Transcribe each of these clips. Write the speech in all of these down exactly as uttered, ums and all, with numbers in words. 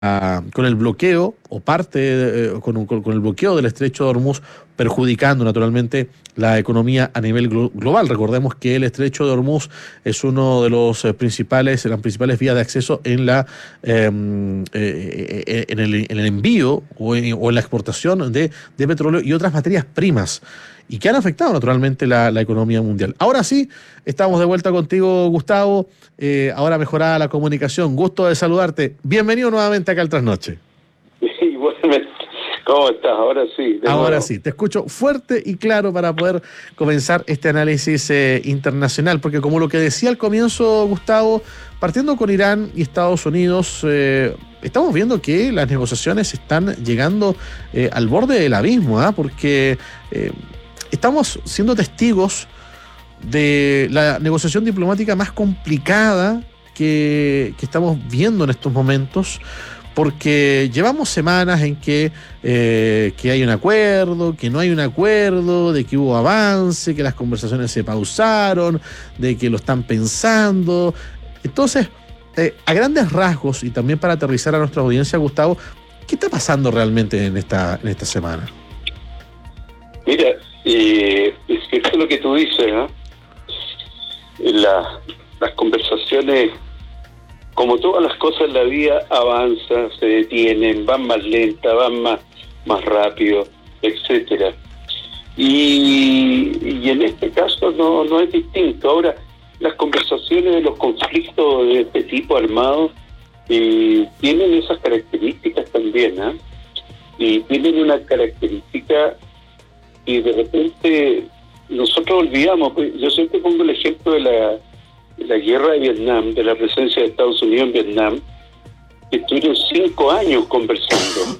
a- con el bloqueo o parte eh, con, un- con- con el bloqueo del estrecho de Hormuz, perjudicando naturalmente la economía a nivel glo- global. Recordemos que el estrecho de Hormuz es uno de los eh, principales, las principales vías de acceso en la eh, eh, eh, en el, en el envío o en, o en la exportación de, de petróleo y otras materias primas, y que han afectado naturalmente la, la economía mundial. Ahora sí, estamos de vuelta contigo, Gustavo. Eh, ahora mejorada la comunicación. Gusto de saludarte. Bienvenido nuevamente acá al Trasnoche. Igualmente, ¿cómo estás? Ahora sí, de Ahora nuevo. sí, te escucho fuerte y claro para poder comenzar este análisis eh, internacional, porque como lo que decía al comienzo, Gustavo, partiendo con Irán y Estados Unidos, eh, estamos viendo que las negociaciones están llegando eh, al borde del abismo, ¿ah? Porque eh, estamos siendo testigos de la negociación diplomática más complicada que, que estamos viendo en estos momentos, porque llevamos semanas en que, eh, que hay un acuerdo, que no hay un acuerdo, de que hubo avance, que las conversaciones se pausaron, de que lo están pensando. Entonces, eh, a grandes rasgos, y también para aterrizar a nuestra audiencia, Gustavo, ¿qué está pasando realmente en esta, en esta semana? Mira, eh, es cierto lo que tú dices, ¿no? La, las conversaciones, como todas las cosas en la vida, avanzan, se detienen, van más lentas, van más, más rápido, etcétera. Y, y en este caso no, no es distinto. Ahora, las conversaciones de los conflictos de este tipo armados eh, tienen esas características también, ¿eh? Y tienen una característica y de repente nosotros olvidamos. Pues yo siempre pongo el ejemplo de la, de la guerra de Vietnam, de la presencia de Estados Unidos en Vietnam, que estuvieron cinco años conversando.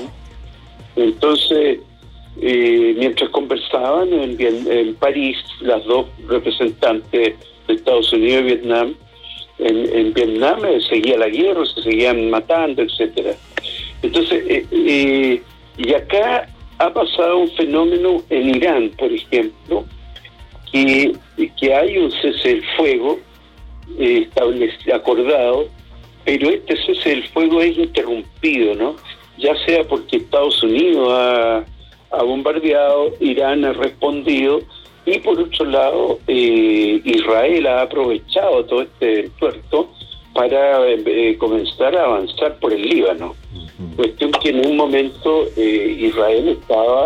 Entonces, eh, mientras conversaban en, en París, las dos representantes de Estados Unidos y Vietnam, en, en Vietnam eh, seguía la guerra, se seguían matando, etcétera. Entonces, eh, eh, y acá ha pasado un fenómeno en Irán, por ejemplo, que, que hay un cese del fuego eh, establecido, acordado, pero este cese del fuego es interrumpido, ¿no? Ya sea porque Estados Unidos ha, ha bombardeado, Irán ha respondido, y por otro lado, eh, Israel ha aprovechado todo este puerto para eh, comenzar a avanzar por el Líbano. Cuestión que en un momento eh, Israel estaba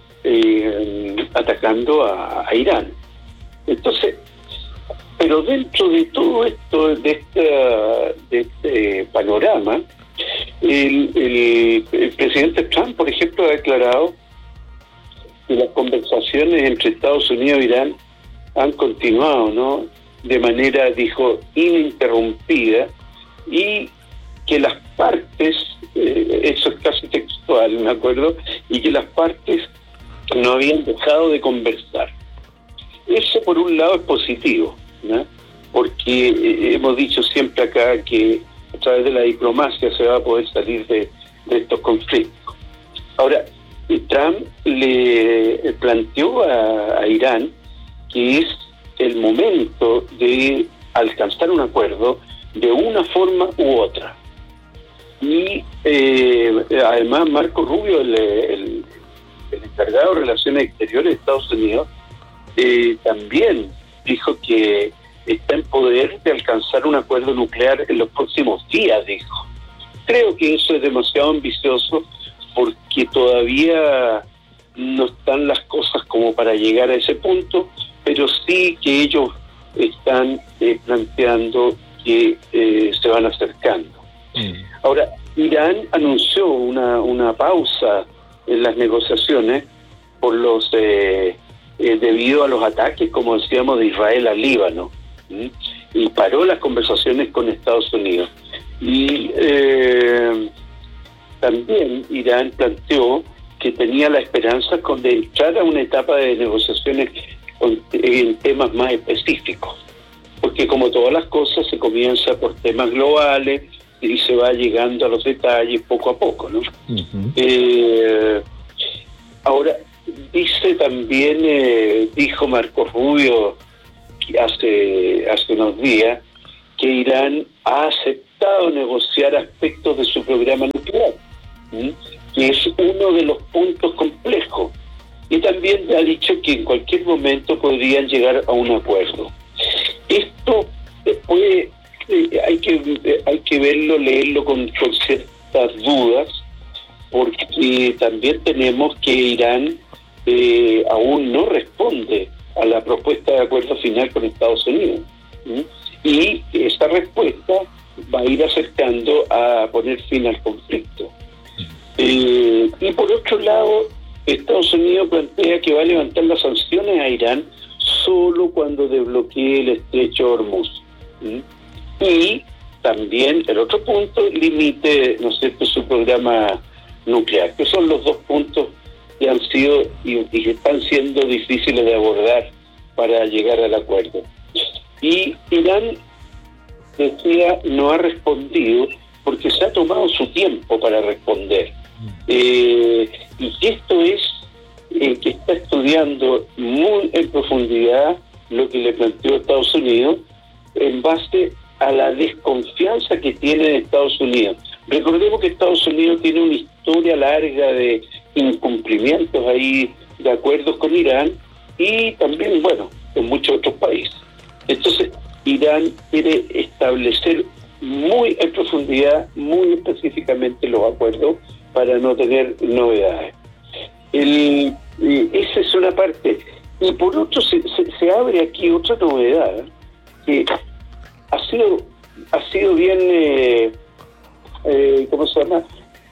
eh, atacando a, a Irán. Entonces, pero dentro de todo esto, de este, de este panorama, el, el, el presidente Trump, por ejemplo, ha declarado que las conversaciones entre Estados Unidos e Irán han continuado, ¿no?, de manera, dijo, ininterrumpida, y que las partes, eh, eso es casi textual, me acuerdo, y que las partes no habían dejado de conversar. Eso por un lado es positivo, ¿no?, porque eh, hemos dicho siempre acá que a través de la diplomacia se va a poder salir de, de estos conflictos. Ahora, Trump le planteó a, a Irán que es el momento de alcanzar un acuerdo de una forma u otra. Y eh, además Marco Rubio, el, el, el encargado de Relaciones Exteriores de Estados Unidos, eh, también dijo que está en poder de alcanzar un acuerdo nuclear en los próximos días, dijo. Creo que eso es demasiado ambicioso porque todavía no están las cosas como para llegar a ese punto, pero sí que ellos están eh, planteando que eh, se van acercando. Mm. Ahora, Irán anunció una, una pausa en las negociaciones por los eh, eh, debido a los ataques, como decíamos, de Israel al Líbano, ¿sí?, y paró las conversaciones con Estados Unidos. Y eh, también Irán planteó que tenía la esperanza de entrar a una etapa de negociaciones con, en temas más específicos, porque como todas las cosas se comienza por temas globales y se va llegando a los detalles poco a poco, ¿no? Uh-huh. Eh, ahora, dice también, eh, dijo Marco Rubio hace, hace unos días, que Irán ha aceptado aceptado negociar aspectos de su programa nuclear, ¿sí? Que es uno de los puntos complejos. Y también ha dicho que en cualquier momento podrían llegar a un acuerdo. Esto puede, eh, hay que eh, hay que verlo, leerlo con, con ciertas dudas, porque también tenemos que Irán eh, aún no responde a la propuesta de acuerdo final con Estados Unidos. ¿Sí? Y esa respuesta va a ir acercando a poner fin al conflicto. Eh, y por otro lado, Estados Unidos plantea que va a levantar las sanciones a Irán solo cuando desbloquee el estrecho de Hormuz. ¿Sí? Y también el otro punto, limite, ¿no es cierto?, su programa nuclear, que son los dos puntos que han sido y, y que están siendo difíciles de abordar para llegar al acuerdo. Y Irán, decía, no ha respondido porque se ha tomado su tiempo para responder. Eh, y esto es eh, que está estudiando muy en profundidad lo que le planteó Estados Unidos en base a la desconfianza que tiene de Estados Unidos. Recordemos que Estados Unidos tiene una historia larga de incumplimientos ahí de acuerdos con Irán y también, bueno, con muchos otros países. Entonces, Irán quiere establecer muy en profundidad, muy específicamente los acuerdos para no tener novedades. El, esa es una parte. Y por otro, se, se, se abre aquí otra novedad que ha sido, ha sido bien, eh, eh, ¿cómo se llama?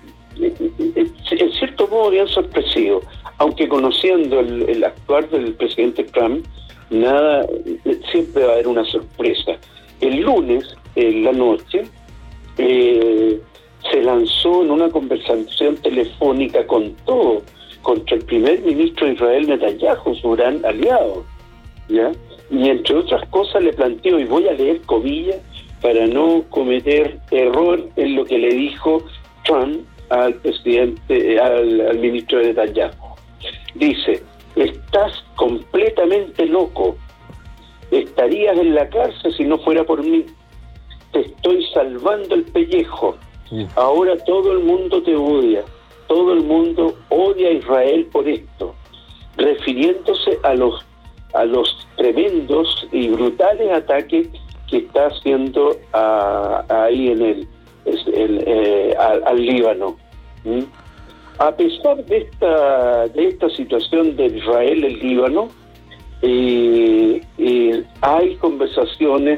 En cierto modo bien sorpresivo, aunque conociendo el, el actuar del presidente Trump, nada, siempre va a haber una sorpresa. El lunes, en la noche, eh, se lanzó en una conversación telefónica con todo contra el primer ministro de Israel, Netanyahu, su gran aliado, ¿ya? Y entre otras cosas le planteó, y voy a leer comillas para no cometer error en lo que le dijo Trump al presidente, al, al ministro de Netanyahu. Dice: estás completamente loco, estarías en la cárcel si no fuera por mí, te estoy salvando el pellejo, ahora todo el mundo te odia, todo el mundo odia a Israel por esto, refiriéndose a los a los tremendos y brutales ataques que está haciendo a, a ahí en el, el eh, al, al Líbano. ¿Mm? A pesar de esta de esta situación de Israel, el Líbano, eh, eh, hay conversaciones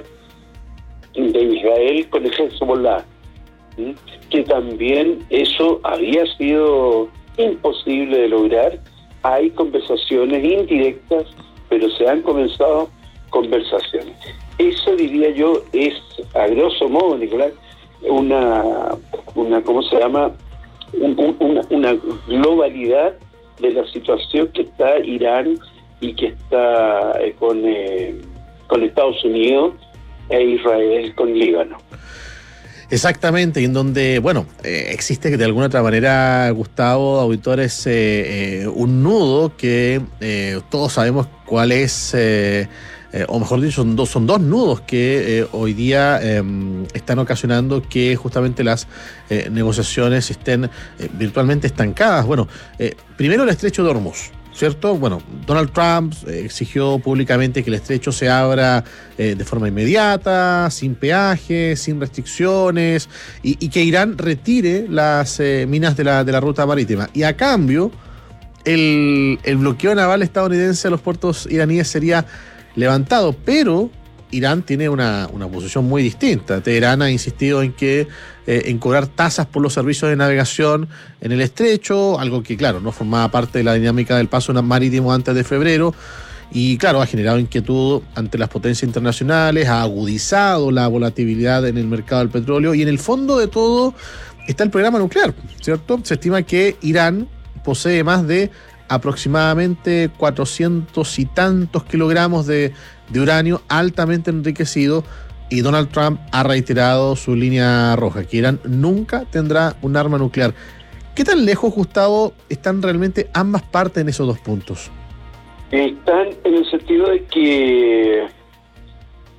de Israel con el Hezbollah, ¿sí? Que también eso había sido imposible de lograr. Hay conversaciones indirectas, pero se han comenzado conversaciones. Eso, diría yo, es, a grosso modo, Nicolás, una, una ¿cómo se llama?, un, una, una globalidad de la situación que está Irán y que está eh, con, eh, con Estados Unidos e Israel con Líbano. Exactamente, y en donde, bueno, eh, existe de alguna otra manera, Gustavo, auditores, eh, eh, un nudo que eh, todos sabemos cuál es, eh, eh, o mejor dicho, son dos, son dos nudos que eh, hoy día eh, están ocasionando que justamente las eh, negociaciones estén eh, virtualmente estancadas. Bueno, eh, primero el estrecho de Hormuz, ¿cierto? Bueno, Donald Trump eh, exigió públicamente que el estrecho se abra eh, de forma inmediata, sin peajes, sin restricciones, y, y que Irán retire las eh, minas de la, de la ruta marítima. Y a cambio, el, el bloqueo naval estadounidense a los puertos iraníes sería levantado, pero Irán tiene una, una posición muy distinta. Teherán ha insistido en que eh, en cobrar tasas por los servicios de navegación en el estrecho, algo que, claro, no formaba parte de la dinámica del paso marítimo antes de febrero, y, claro, ha generado inquietud ante las potencias internacionales, ha agudizado la volatilidad en el mercado del petróleo, y en el fondo de todo está el programa nuclear, ¿cierto? Se estima que Irán posee más de aproximadamente cuatrocientos y tantos kilogramos de, de uranio altamente enriquecido, y Donald Trump ha reiterado su línea roja, que Irán nunca tendrá un arma nuclear. ¿Qué tan lejos, Gustavo, están realmente ambas partes en esos dos puntos? Están en el sentido de que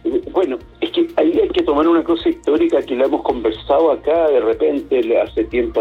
Bueno, es que ahí hay que tomar una cosa histórica que la hemos conversado acá de repente hace tiempo